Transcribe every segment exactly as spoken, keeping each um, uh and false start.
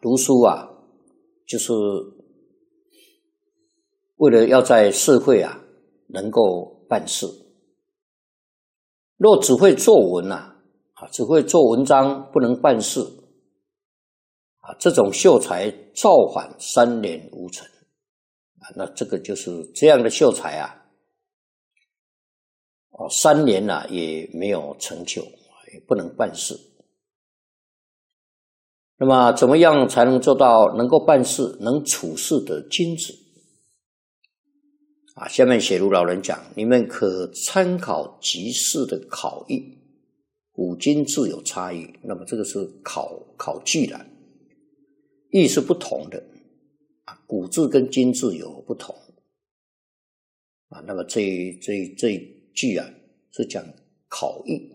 读书啊，就是为了要在社会啊能够办事。若只会作文啊，啊只会做文章，不能办事啊，这种秀才造反三年无成啊，那这个就是这样的秀才啊，哦，三年啊也没有成就，也不能办事。那么怎么样才能做到能够办事、能处事的君子啊？下面写如老人讲，你们可参考集市的考义，古今字有差异。那么这个是考考据了，义是不同的啊，古字跟今字有不同啊。那么这这这一句啊是讲考义。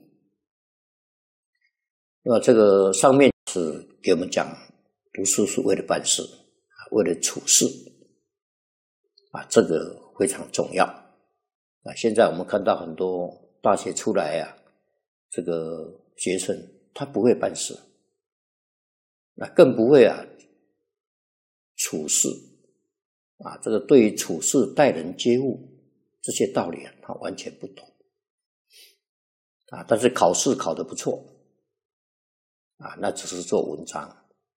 那么这个上面是给我们讲，读书是为了办事，为了处事啊，这个非常重要啊。现在我们看到很多大学出来啊，这个学生他不会办事，那更不会啊处事啊，这个对于处事、待人接物这些道理啊，他完全不懂啊。但是考试考得不错啊，那只是做文章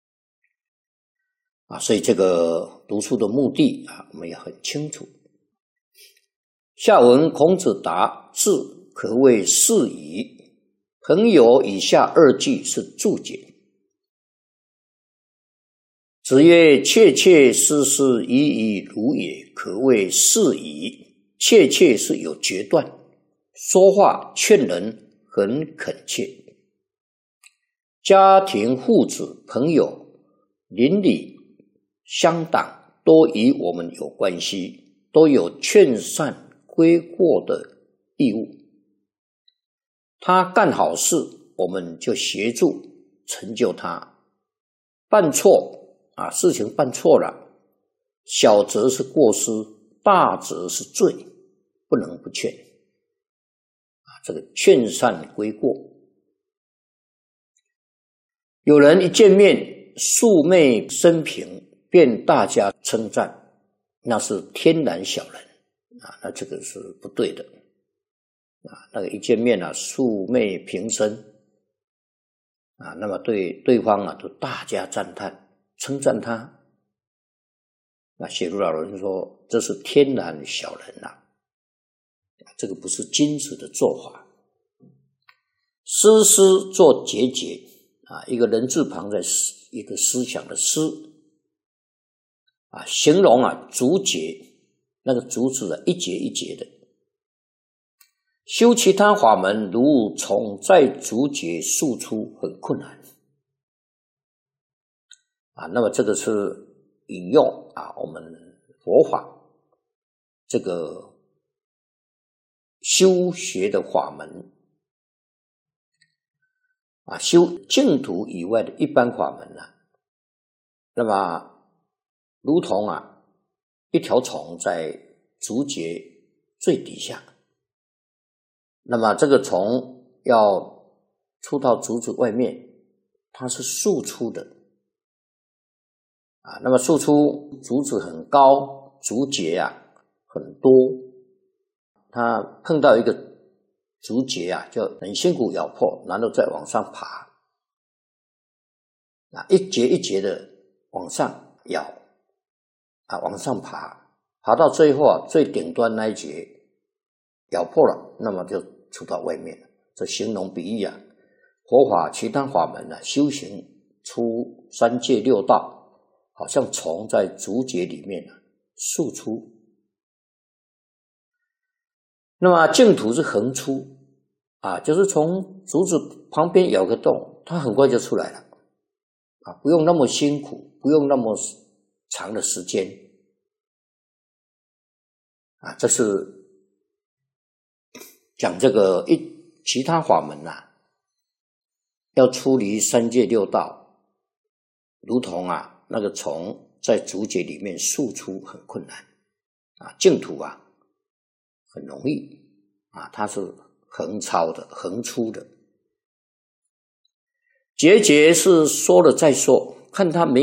啊，所以这个读书的目的啊，我们也很清楚。下文孔子答：志可谓是矣。朋友以下二句是注解。子曰：切切实实，已矣如也，可谓是矣。切切是有决断，说话劝人很恳切。家庭、父子、朋友、邻里、乡党都与我们有关系，都有劝善归过的义务。他干好事，我们就协助成就他。办错啊，事情办错了，小则是过失，大则是罪，不能不劝啊，这个劝善归过。有人一见面素昧生平，便大家称赞，那是天然小人啊，那这个是不对的啊。那个一见面啊，素昧平生啊，那么对对方啊都大加赞叹，称赞他。那写如老人说，这是天然小人呐、啊，这个不是君子的做法。思思做节节。啊，一个人字旁在一个思想的思啊，形容啊竹节，那个竹子啊一节一节的。修其他法门，如从在竹节速出，很困难啊。那么这个是引用啊我们佛法这个修学的法门。啊，修净土以外的一般法门啊，那么如同啊一条虫在竹节最底下，那么这个虫要出到竹子外面，它是速出的啊。那么速出竹子很高，竹节啊很多，它碰到一个竹节啊，就很辛苦咬破，然后再往上爬啊，一节一节的往上咬啊，往上爬，爬到最后啊，最顶端那一节咬破了，那么就出到外面了。这形容比喻啊，佛法其他法门啊，修行出三界六道，好像虫在竹节里面啊速出。那么净土是横出啊，就是从竹子旁边咬个洞，它很快就出来了啊，不用那么辛苦，不用那么长的时间啊。这是讲这个一其他法门啊，要出离三界六道，如同啊那个虫在竹节里面速出很困难啊，净土啊很容易啊，它是横超的，横出的。节节是说了再说，看它没